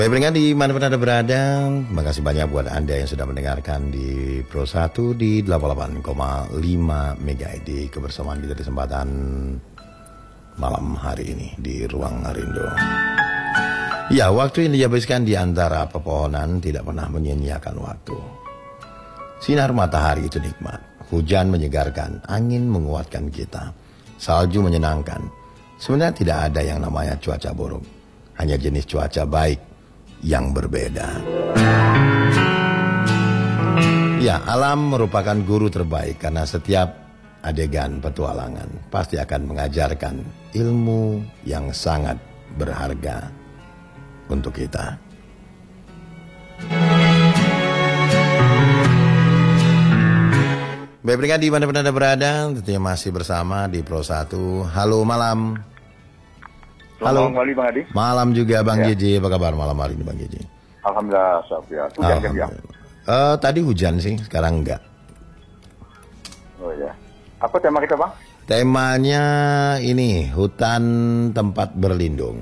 Baik pendengar di mana-mana Anda berada, terima kasih banyak buat Anda yang sudah mendengarkan di Pro 1 di 88,5 MHz di kebersamaan kita di kesempatan malam hari ini di Ruang Arindo. Ya, waktu yang dihabiskan di antara pepohonan tidak pernah menyia-nyiakan waktu. Sinar matahari itu nikmat, hujan menyegarkan, angin menguatkan kita, salju menyenangkan. Sebenarnya tidak ada yang namanya cuaca buruk, hanya jenis cuaca baik yang berbeda. Ya, alam merupakan guru terbaik karena setiap adegan petualangan pasti akan mengajarkan ilmu yang sangat berharga untuk kita. Baik pendengar di mana-mana Anda berada, tentunya masih bersama di Pro 1. Halo malam. Halo. Malam kembali Bang Adi. Malam juga Bang Jeje. Apa kabar malam hari ini Bang Jeje? Alhamdulillah, ya. Hujan kan ya? Tadi hujan sih, sekarang enggak. Oh ya. Apa tema kita Bang? Temanya ini, hutan tempat berlindung.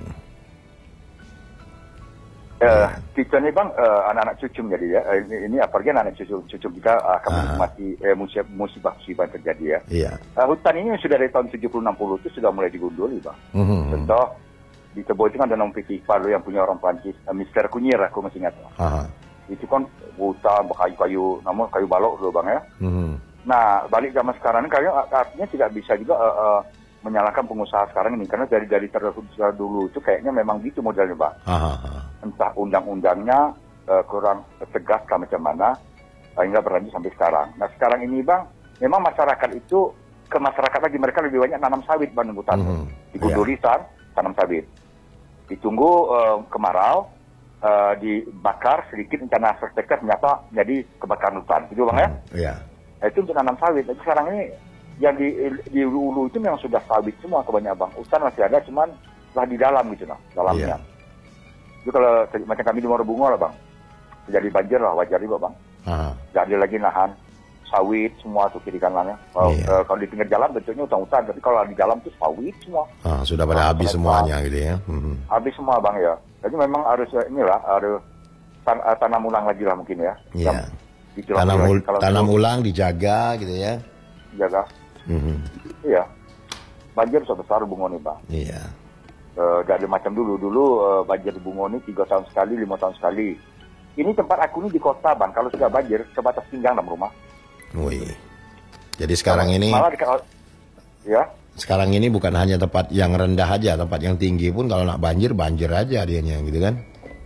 Kita nih Bang, anak-anak cucu jadi ya. Ini apalagi anak-anak cucu kita akan menikmati musibah-musibah yang terjadi ya. Iya. Hutan ini sudah dari tahun 70-60 itu sudah mulai digunduli Bang. Contoh, di Tebo itu kan ada nama Pitifal yang punya orang Prancis, Mister Kunir, aku masih ingat. Itu kan hutan berkayu-kayu, namun kayu balok dulu Bang ya. Nah, balik zaman sekarang ini kayu artinya tidak bisa juga menyalahkan pengusaha sekarang ini, karena dari terdahulu dulu itu kayaknya memang gitu modelnya Bang. Entah undang-undangnya kurang tegas macam mana, hingga berlanjut sampai sekarang. Nah sekarang ini Bang, memang masyarakat itu ke masyarakat lagi, mereka lebih banyak nanam sawit Bang, hutan. Digunduli tanam sawit. Ditunggu kemarau, dibakar sedikit, rencana arsitektur ternyata jadi kebakaran hutan, gitu Bang ya? Iya. Nah, itu untuk nanam sawit. Jadi sekarang ini yang di hulu itu memang sudah sawit semua kebanyakan Bang. Hutan masih ada, cuman lah di dalam gitu nah, dalamnya. Itu kalau macam kami di Morobungo lah Bang, terjadi banjir lah, wajar juga Bang. Jadi lagi nahan sawit semua tuh kiri kanannya. Kalau di pinggir jalan bentuknya hutan-hutan, tapi kalau di dalam tuh sawit semua. Sudah pada habis semuanya gitu ya. Habis semua Bang ya. Jadi memang harus inilah, harus tanam ulang lagi lah mungkin ya. Iya. Tanam ulang, dijaga gitu ya. Jaga. Iya. Banjir sebesar Bungo nih Bang. Iya. Dari macam dulu banjir Bungo ini 3 tahun sekali, 5 tahun sekali. Ini tempat aku ini di kota Bang, kalau sudah banjir sebatas pinggang dalam rumah. Wih. Jadi sekarang ini ya. Sekarang ini bukan hanya tempat yang rendah aja, tempat yang tinggi pun kalau nak banjir aja dianya gitu kan.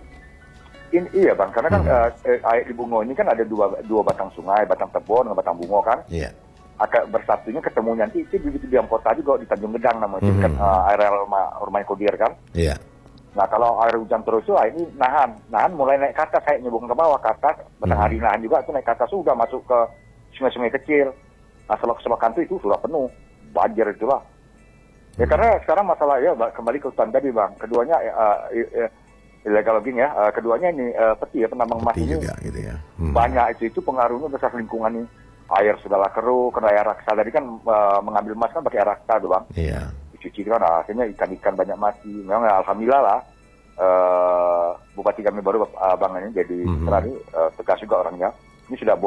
Iya Bang, karena kan air di Bungo ini kan ada dua batang sungai, batang Tebo dengan batang Bungo kan. Iya. Akan bersatunya ketemu nanti itu di dalam kota juga di Tanjung Gedang namanya, kan areal rumah Kodir kan. Iya. Nah kalau air hujan terus tuh ini nahan mulai naik ke atas, kayak nyebung ke bawah ke atas, matahari nahan juga tuh naik ke atas, sudah masuk ke sungai-sungai kecil. Nah selok-selokan itu sudah penuh, banjir itulah. Ya karena sekarang masalah ya kembali ke hutan tadi Bang, keduanya illegal logging ya, keduanya ini peti ya, penambang emas ini juga, gitu ya. Banyak itu pengaruhnya besar lingkungan ini. Air sudahlah keruh, kena air raksa. Tadi kan mengambil emas kan pakai air raksa tuh Bang. Iya. Dicuci kan, akhirnya ikan-ikan banyak mati. Memang alhamdulillah lah, Bupati kami baru Bang ini jadi tegas juga orangnya. Ini sudah